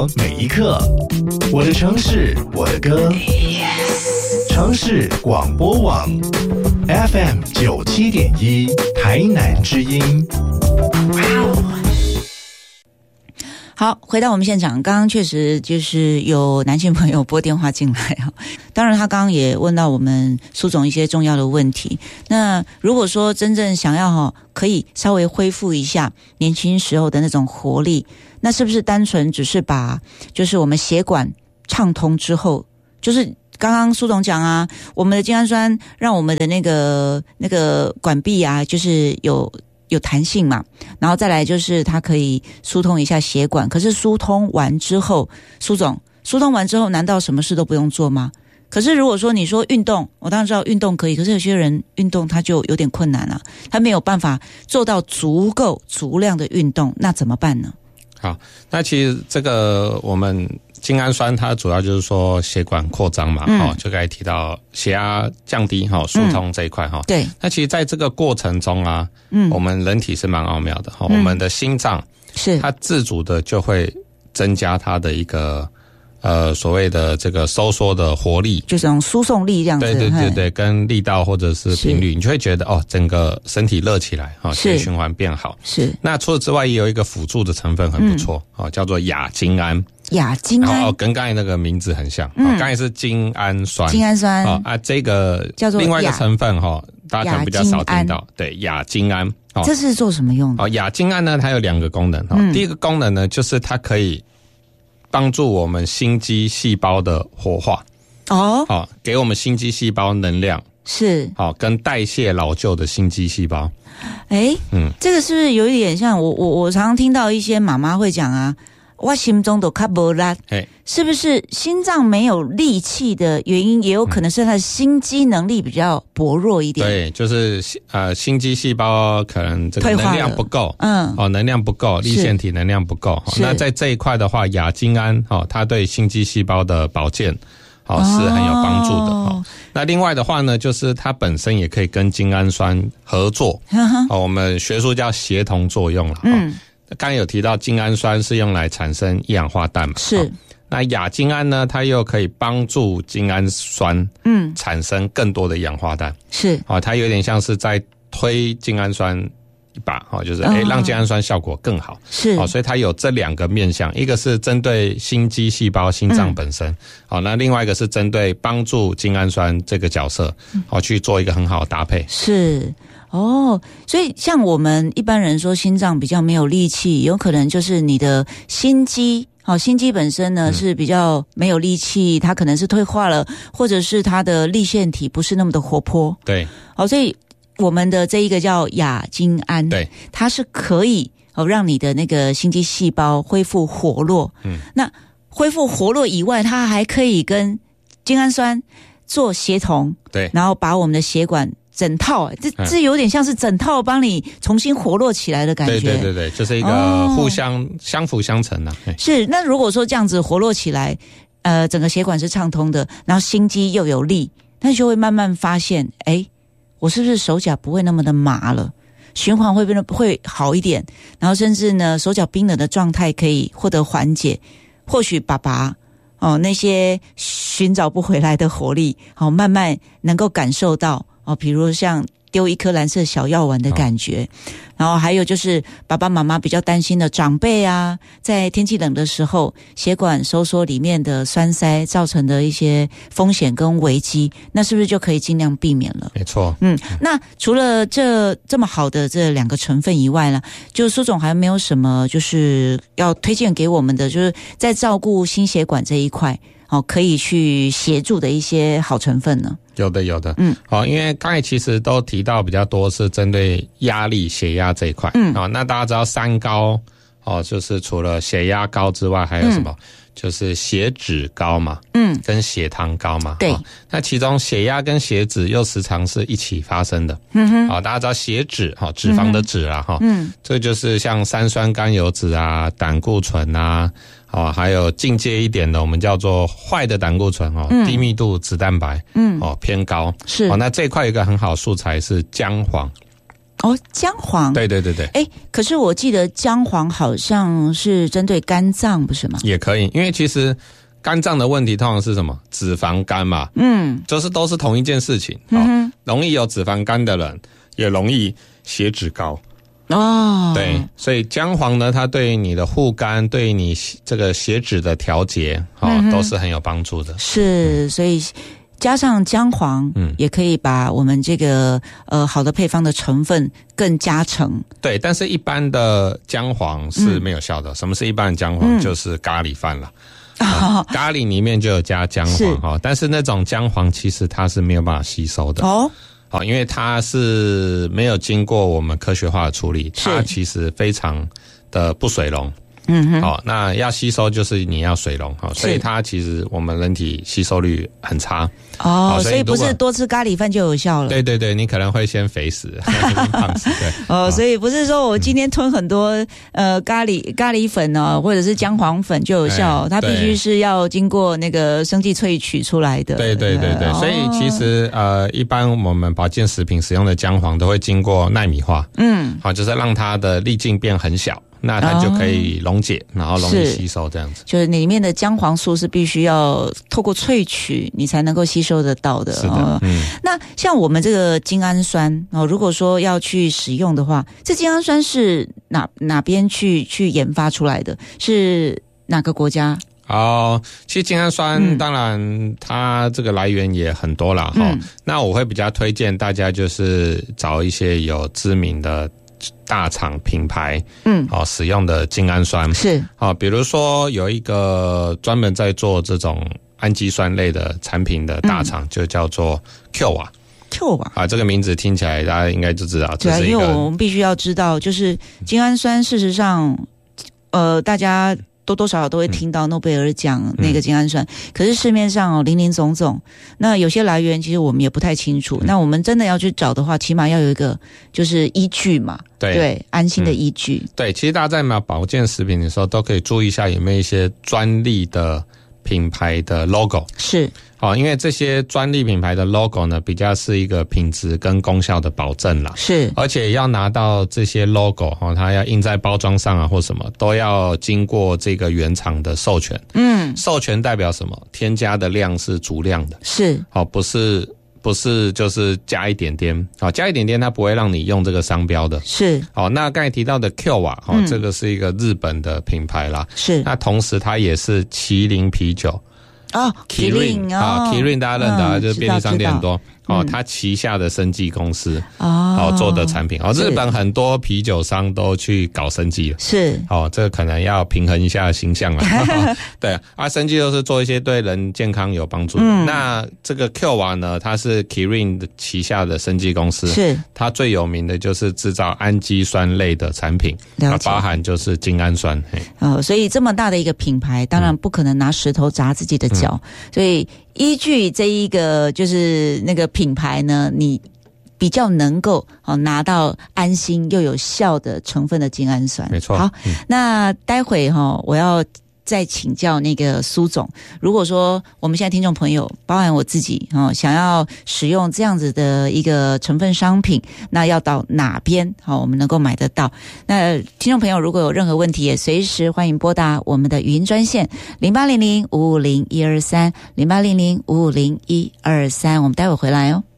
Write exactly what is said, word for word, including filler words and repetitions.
活每一刻。我的城市，我的歌。城市广播网 F M 九七点一，台南之音。 好，回到我们现场，刚刚确实就是有男性朋友拨电话进来啊。当然，他刚刚也问到我们苏总一些重要的问题。那如果说真正想要哈，可以稍微恢复一下年轻时候的那种活力，那是不是单纯只是把就是我们血管畅通之后，就是刚刚苏总讲啊，我们的精氨酸让我们的那个那个管壁啊，就是有。有弹性嘛，然后再来就是它可以疏通一下血管。可是疏通完之后，苏总，疏通完之后，难道什么事都不用做吗？可是如果说你说运动，我当然知道运动可以，可是有些人运动他就有点困难了，他没有办法做到足够足量的运动，那怎么办呢？ 好，那其实这个我们精氨酸它主要就是说血管扩张嘛，嗯哦、就刚才提到血压降低哈，疏通这一块哈、嗯。对。那其实在这个过程中啊，嗯，我们人体是蛮奥妙的哈、嗯，我们的心脏是它自主的就会增加它的一个呃所谓的这个收缩的活力，就这种输送力这样子。对对对对，跟力道或者是频率，你就会觉得哦，整个身体热起来哈，血液循环变好。是。那除此之外，也有一个辅助的成分很不错、嗯、哦，叫做亚精胺。亚精胺哦，跟刚才那个名字很像。嗯，刚才是精氨酸。精氨酸哦啊，这个叫做另外一个成分哈、哦，大家可能比较少听到。对，亚精胺。哦，这是做什么用的？哦，亚精胺呢，它有两个功能。哦，嗯、第一个功能呢，就是它可以帮助我们心肌细胞的活化。哦，好、哦，给我们心肌细胞能量。是。好、哦，跟代谢老旧的心肌细胞。哎，嗯，这个是不是有一点像我我我常常听到一些妈妈会讲啊？我心中都较无力，是不是心脏没有力气的原因，也有可能是他的心肌能力比较薄弱一点？对，就是呃心肌细胞可能这个能量不够，嗯，哦能量不够，粒线体能量不够。那在这一块的话，亚精胺哦，它对心肌细胞的保健哦是很有帮助的哦。那另外的话呢，就是它本身也可以跟精氨酸合作，哦，我们学术叫协同作用了，嗯。刚才有提到精氨酸是用来产生一氧化氮嘛？是。哦、那亚精胺呢？它又可以帮助精氨酸嗯产生更多的一氧化氮。是。哦，它有点像是在推精氨酸一把，哦，就是哎、哦、让精氨酸效果更好。是。哦，所以它有这两个面向，一个是针对心肌细胞、心脏本身，嗯、哦，那另外一个是针对帮助精氨酸这个角色，哦，去做一个很好的搭配。是。哦，所以像我们一般人说心脏比较没有力气，有可能就是你的心肌，好、哦，心肌本身呢、嗯、是比较没有力气，它可能是退化了，或者是它的粒线体不是那么的活泼。对，好、哦，所以我们的这一个叫亚精胺，对，它是可以哦让你的那个心肌细胞恢复活络。嗯，那恢复活络以外，它还可以跟精氨酸做协同，对，然后把我们的血管。整套，这这有点像是整套帮你重新活络起来的感觉。对对对对，就是一个互相、哦、相辅相成啊。是，那如果说这样子活络起来，呃，整个血管是畅通的，然后心肌又有力，那就会慢慢发现，哎，我是不是手脚不会那么的麻了？循环会变得会好一点，然后甚至呢，手脚冰冷的状态可以获得缓解。或许爸爸哦，那些寻找不回来的活力，好、哦，慢慢能够感受到。哦，比如像丢一颗蓝色小药丸的感觉、哦、然后还有就是爸爸妈妈比较担心的长辈啊，在天气冷的时候血管收缩里面的栓塞造成的一些风险跟危机，那是不是就可以尽量避免了？没错。嗯，那除了这这么好的这两个成分以外呢，就苏总还没有什么就是要推荐给我们的，就是在照顾心血管这一块哦，可以去协助的一些好成分呢？有的有的，嗯，好，因为刚才其实都提到比较多是针对压力、血压这一块，嗯，哦，那大家知道三高，哦，就是除了血压高之外，还有什么？嗯、就是血脂高嘛，嗯，跟血糖高嘛，对、哦。那其中血压跟血脂又时常是一起发生的，嗯哼，好、哦，大家知道血脂，哈、哦，脂肪的脂啊，哈、嗯，这就是像三酸甘油脂啊、胆固醇啊。哦，还有进阶一点的，我们叫做坏的胆固醇哦、嗯，低密度脂蛋白，嗯，哦偏高，是哦。那这一块有一个很好素材是姜黄， 哦，姜黄， 对对对对。 哎，可是我记得姜黄好像是针对肝脏，不是吗？ 也可以，因为其实肝脏的问题通常是什么？脂肪肝嘛，嗯，就是都是同一件事情。嗯、哦，容易有脂肪肝的人，也容易血脂高。哦，对，所以姜黄呢，它对于你的护肝，对于你这个血脂的调节，哦，嗯、都是很有帮助的。 是，所以加上姜黄，嗯，也可以把我们这个呃好的配方的成分更加成。 对，但是一般的姜黄是没有效的。嗯、什么是一般的姜黄？嗯、就是咖喱饭了。哦、咖喱里面就有加姜黄哈，但是那种姜黄其实它是没有办法吸收的哦，好，因为它是没有经过我们科学化的处理，它其实非常的不水溶。嗯哼，好，那要吸收就是你要水溶哈，所以它其实我们人体吸收率很差哦，所以不是多吃咖喱饭就有效了。 对对对，你可能会先肥死，先胖死。对哦，所以不是说我今天吞很多、嗯、呃咖喱咖喱粉呢、哦，或者是姜黄粉就有效，哎、它必须是要经过那个生技萃取出来的。 对对对对，哦、所以其实呃，一般我们保健食品使用的姜黄都会经过奈米化，嗯，好，就是让它的粒径变很小。那它就可以溶解，哦、然后容易吸收，这样子。 就是里面的姜黄素是必须要透过萃取，你才能够吸收得到的。 是的，嗯。 那像我们这个精氨酸哦，如果说要去使用的话，这精氨酸是哪哪边去去研发出来的？是哪个国家？ 哦，其实精氨酸当然它这个来源也很多啦。哈、嗯。那我会比较推荐大家就是找一些有知名的大厂品牌，嗯，好、哦、使用的精氨酸是， 好、哦，比如说有一个专门在做这种氨基酸类的产品的大厂，嗯、就叫做 Q 啊 ，Q 啊， 啊，这个名字听起来大家应该就知道，这是一个， 对啊，因为我们必须要知道，就是精氨酸，事实上，呃，大家多多少少都会听到诺贝尔奖那个精氨酸，嗯、可是市面上哦林林总总，那有些来源其实我们也不太清楚。嗯、那我们真的要去找的话，起码要有一个就是依据嘛， 对， 对安心的依据、嗯。 对，其实大家在买保健食品的时候，都可以注意一下有没有一些专利的品牌的 logo。 是。 好，因为这些专利品牌的 logo 呢，比较是一个品质跟功效的保证啦。 是， 而且要拿到这些 logo 哈，它要印在包装上啊，或什么都要经过这个原厂的授权。嗯，授权代表什么？添加的量是足量的。 是， 好，不是不是就是加一点点。好，加一点点它不会让你用这个商标的。 是， 好，那刚才提到的 Q 啊，哈、嗯，这个是一个日本的品牌啦。 是， 那同时它也是麒麟啤酒。 哦 ，Kirin 啊 ，Kirin 大家认得、嗯，就是便利商店很多。哦，他旗下的生技公司哦，哦做的产品哦，日本很多啤酒商都去搞生技了， 是哦，这个可能要平衡一下形象了。对啊，生技都是做一些对人健康有帮助的。嗯、那这个 Q 啊呢，它是 Kirin 的旗下的生技公司， 是它最有名的就是制造氨基酸类的产品，啊，包含就是精氨酸。 哦，所以这么大的一个品牌，当然不可能拿石头砸自己的脚，嗯、所以。依据这一个就是那个品牌呢，你比较能够哦拿到安心又有效的成分的精氨酸， 没错。 好，嗯、那待会哈、哦、我要再请教那个苏总，如果说我们现在听众朋友，包含我自己哦，想要使用这样子的一个成分商品，那要到哪边好、哦、我们能够买得到？那听众朋友如果有任何问题，也随时欢迎拨打我们的语音专线零八零零五五零一二三零八零零五五零一二三，我们待会回来哦。